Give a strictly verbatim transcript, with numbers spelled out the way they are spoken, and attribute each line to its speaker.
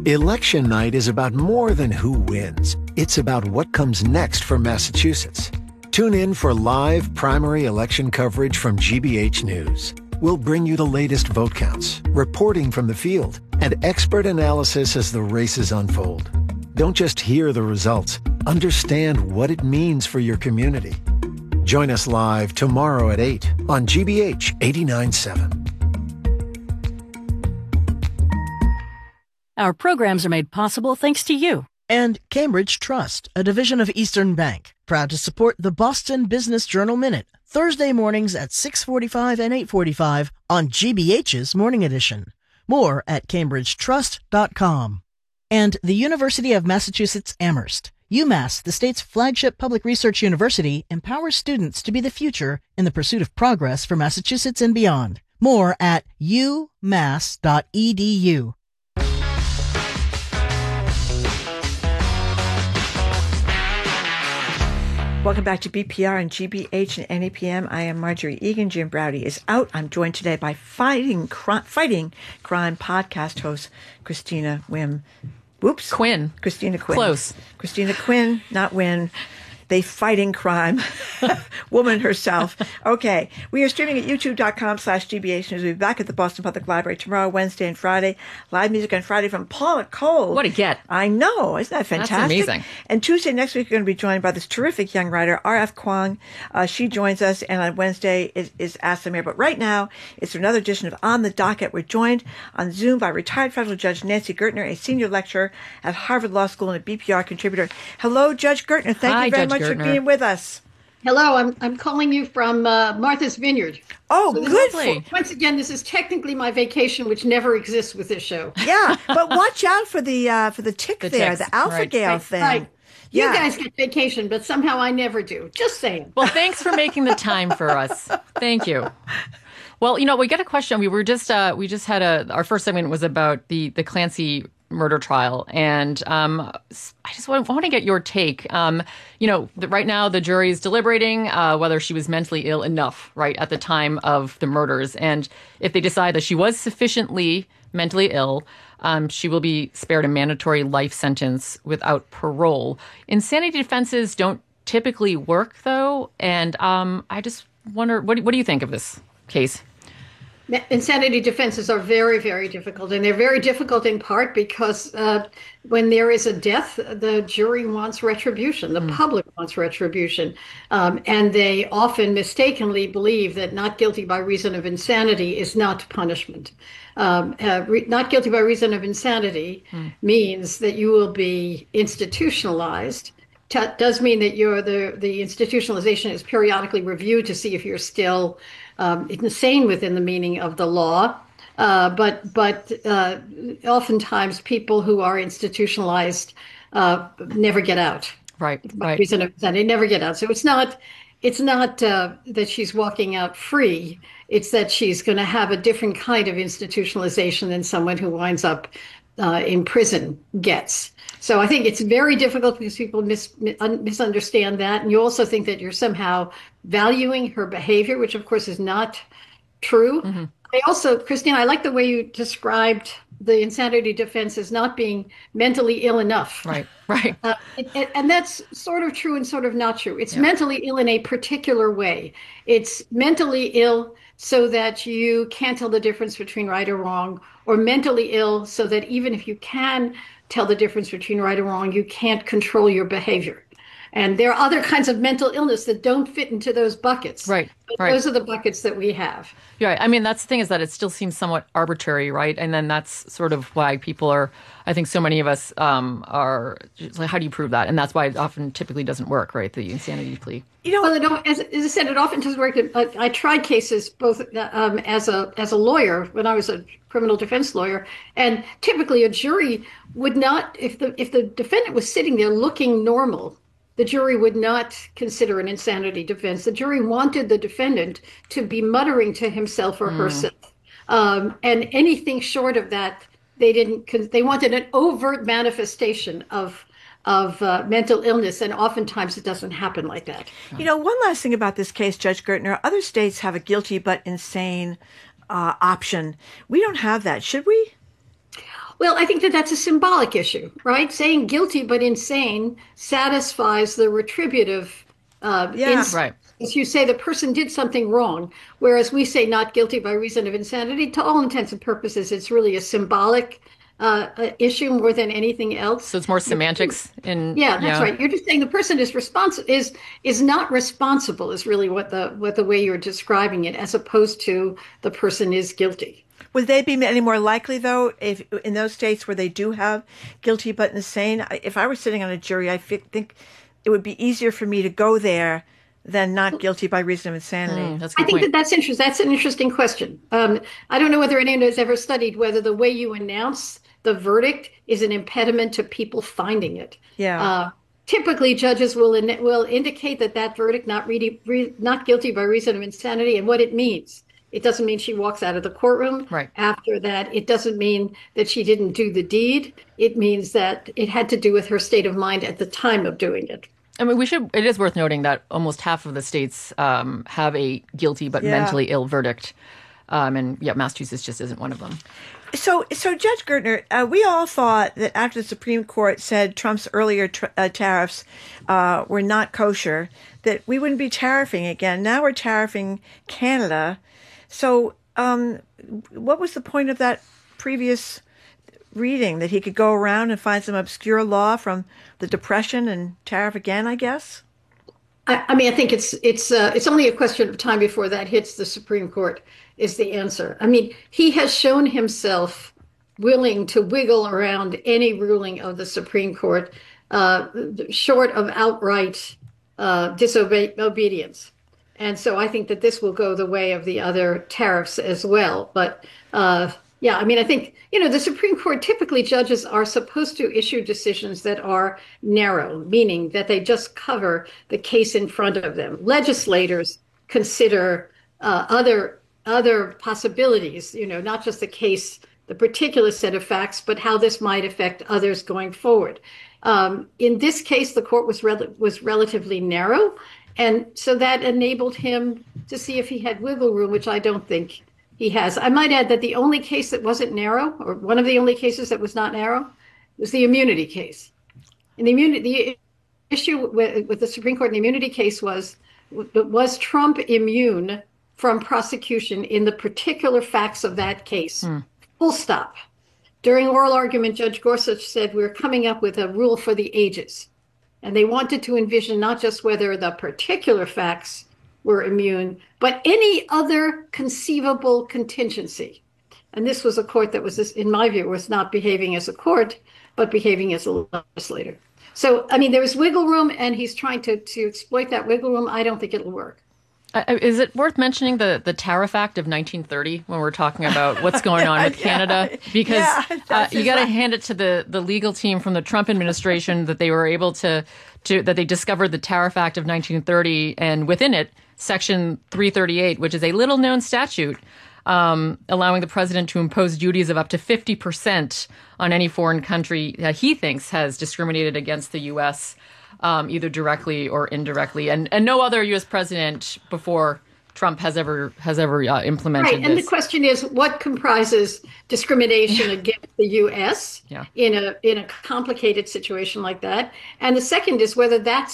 Speaker 1: Election night is about more than who wins. It's about what comes next for Massachusetts. Tune in for live primary election coverage from G B H News. We'll bring you the latest vote counts, reporting from the field, and expert analysis as the races unfold. Don't just hear the results. Understand what it means for your community. Join us live tomorrow at eight on G B H eighty-nine point seven.
Speaker 2: Our programs are made possible thanks to you.
Speaker 3: And Cambridge Trust, a division of Eastern Bank, proud to support the Boston Business Journal Minute, Thursday mornings at six forty-five and eight forty-five on G B H's Morning Edition. More at cambridge trust dot com. And the University of Massachusetts Amherst. UMass, the state's flagship public research university, empowers students to be the future in the pursuit of progress for Massachusetts and beyond. More at u mass dot e d u.
Speaker 4: Welcome back to B P R and G B H and N E P M. I am Marjorie Egan. Jim Browdy is out. I'm joined today by Fighting Crime, Fighting Crime podcast host Christina Wim. Whoops.
Speaker 5: Quinn.
Speaker 4: Christina Quinn.
Speaker 5: Close.
Speaker 4: Christina Quinn, not Win. They fighting crime. Woman herself. Okay. We are streaming at youtube.com slash GBH News. We'll be back at the Boston Public Library tomorrow, Wednesday, and Friday. Live music on Friday from Paula Cole.
Speaker 5: What a get.
Speaker 4: I know. Isn't that fantastic?
Speaker 5: That's amazing.
Speaker 4: And Tuesday next week, we're going to be joined by this terrific young writer, R F Kuang. Uh, she joins us, and on Wednesday is, is Ask Amir. But right now, it's another edition of On the Docket. We're joined on Zoom by retired federal judge Nancy Gertner, a senior lecturer at Harvard Law School and a B P R contributor. Hello, Judge Gertner. Thank
Speaker 5: Hi,
Speaker 4: you very
Speaker 5: Judge
Speaker 4: much
Speaker 5: Gertner.
Speaker 4: for being with us.
Speaker 6: Hello, I'm I'm calling you from uh, Martha's Vineyard.
Speaker 4: Oh,
Speaker 6: so
Speaker 4: good.
Speaker 6: For, once again, this is technically my vacation, which never exists with this show.
Speaker 4: Yeah, but watch out for the uh, for the tick
Speaker 5: The
Speaker 4: there,
Speaker 5: ticks.
Speaker 4: the alpha
Speaker 5: Right.
Speaker 4: gale
Speaker 6: Right,
Speaker 4: thing.
Speaker 6: right.
Speaker 4: Yeah.
Speaker 6: You guys get vacation, but somehow I never do. Just saying.
Speaker 5: Well, thanks for making the time for us. Thank you. Well, you know, we got a question. We were just uh, we just had a our first segment was about the the Clancy murder trial, and um, I just want, want to get your take. Um, you know, the, right now the jury is deliberating uh, whether she was mentally ill enough, right, at the time of the murders, and if they decide that she was sufficiently mentally ill, um, she will be spared a mandatory life sentence without parole. Insanity defenses don't typically work, though, and um, I just wonder, what, what do you think of this case?
Speaker 6: Insanity defenses are very, very difficult, and they're very difficult in part because uh, when there is a death, the jury wants retribution, the mm. public wants retribution, um, and they often mistakenly believe that not guilty by reason of insanity is not punishment. Um, uh, re- not guilty by reason of insanity mm. means that you will be institutionalized. T- does mean that you're the, the institutionalization is periodically reviewed to see if you're still um, insane within the meaning of the law. Uh, but but uh, oftentimes people who are institutionalized uh, never get out.
Speaker 5: Right,
Speaker 6: By
Speaker 5: right.
Speaker 6: reason of insanity, they never get out. So it's not it's not uh, that she's walking out free. It's that she's going to have a different kind of institutionalization than someone who winds up uh, in prison gets. So I think it's very difficult because people mis- misunderstand that. And you also think that you're somehow valuing her behavior, which of course is not true. Mm-hmm. I also, Christine, I like the way you described the insanity defense as not being mentally ill enough.
Speaker 5: Right, right.
Speaker 6: Uh, it, it, and that's sort of true and sort of not true. It's
Speaker 5: yeah.
Speaker 6: mentally ill in a particular way. It's mentally ill so that you can't tell the difference between right or wrong, or mentally ill so that even if you can tell the difference between right and wrong, you can't control your behavior. And there are other kinds of mental illness that don't fit into those buckets.
Speaker 5: Right,
Speaker 6: but
Speaker 5: right.
Speaker 6: Those are the buckets that we have.
Speaker 5: Yeah, right. I mean, that's the thing is that it still seems somewhat arbitrary, right? And then that's sort of why people are, I think so many of us um, are, like, how do you prove that? And that's why it often typically doesn't work, right? The insanity plea.
Speaker 6: You know, well, it, as, as I said, it often doesn't work. I, I tried cases both um, as a as a lawyer when I was a criminal defense lawyer, and typically a jury would not, if the if the defendant was sitting there looking normal, the jury would not consider an insanity defense. The jury wanted the defendant to be muttering to himself or mm. herself, um, and anything short of that, they didn't. They wanted an overt manifestation of. of uh, mental illness, and oftentimes it doesn't happen like that.
Speaker 4: You know, one last thing about this case, Judge Gertner, other states have a guilty but insane uh, option. We don't have that. Should we?
Speaker 6: Well, I think that that's a symbolic issue, right? Saying guilty but insane satisfies the retributive uh,
Speaker 4: Yeah.
Speaker 6: ins-
Speaker 5: Right.
Speaker 6: As you say, the person did something wrong, whereas we say not guilty by reason of insanity. To all intents and purposes, it's really a symbolic uh, uh, issue more than anything else.
Speaker 5: So it's more semantics in
Speaker 6: Yeah, that's right. You're just saying the person is responsible is is not responsible is really what the what the way you're describing it, as opposed to the person is guilty.
Speaker 4: Would they be any more likely, though, if in those states where they do have guilty but insane? If I were sitting on a jury, I fi- think it would be easier for me to go there than not guilty by reason of insanity.
Speaker 5: Mm, that's a good
Speaker 6: I think
Speaker 5: point.
Speaker 6: that that's interesting. That's an interesting question. Um, I don't know whether anyone has ever studied whether the way you announce the verdict is an impediment to people finding it.
Speaker 4: Yeah.
Speaker 6: Uh, typically, judges will in, will indicate that that verdict not re, re, not guilty by reason of insanity and what it means. It doesn't mean she walks out of the courtroom.
Speaker 5: Right.
Speaker 6: After that, it doesn't mean that she didn't do the deed. It means that it had to do with her state of mind at the time of doing it.
Speaker 5: I mean, we should. It is worth noting that almost half of the states um, have a guilty but
Speaker 4: Yeah.
Speaker 5: mentally ill verdict, um, and yeah, Massachusetts just isn't one of them.
Speaker 4: So, so Judge Gertner, uh, we all thought that after the Supreme Court said Trump's earlier tr- uh, tariffs uh, were not kosher, that we wouldn't be tariffing again. Now we're tariffing Canada. So, um, what was the point of that previous reading, that he could go around and find some obscure law from the Depression and tariff again, I guess?
Speaker 6: I, I mean, I think it's it's uh, it's only a question of time before that hits the Supreme Court is the answer. I mean, he has shown himself willing to wiggle around any ruling of the Supreme Court, uh, short of outright uh, disobedience. And so I think that this will go the way of the other tariffs as well. But uh, yeah, I mean, I think, you know, the Supreme Court, typically judges are supposed to issue decisions that are narrow, meaning that they just cover the case in front of them. Legislators consider uh, other other possibilities, you know, not just the case, the particular set of facts, but how this might affect others going forward. Um, in this case, the court was rel- was relatively narrow. And so that enabled him to see if he had wiggle room, which I don't think he has. I might add that the only case that wasn't narrow, or one of the only cases that was not narrow, was the immunity case. And the immunity, the issue with, with the Supreme Court in the immunity case was, was Trump immune from prosecution in the particular facts of that case? Hmm. Full stop. During oral argument, Judge Gorsuch said, we're coming up with a rule for the ages. And they wanted to envision not just whether the particular facts were immune, but any other conceivable contingency. And this was a court that was, in my view, was not behaving as a court, but behaving as a legislator. So, I mean, there is wiggle room, and he's trying to, to exploit that wiggle room. I don't think it'll work.
Speaker 5: Uh, is it worth mentioning the, the Tariff Act of nineteen thirty when we're talking about what's going on with Canada? Because
Speaker 4: yeah,
Speaker 5: uh, you got to hand it to the, the legal team from the Trump administration that they were able to, to that they discovered the Tariff Act of nineteen thirty, and within it, Section three thirty-eight, which is a little known statute, um, allowing the president to impose duties of up to fifty percent on any foreign country that he thinks has discriminated against the U S, um, either directly or indirectly. And, and no other U S president before Trump has ever has ever uh, implemented
Speaker 6: right. And
Speaker 5: this.
Speaker 6: The question is, what comprises discrimination against the U S
Speaker 5: yeah.
Speaker 6: in a in a complicated situation like that? And the second is whether that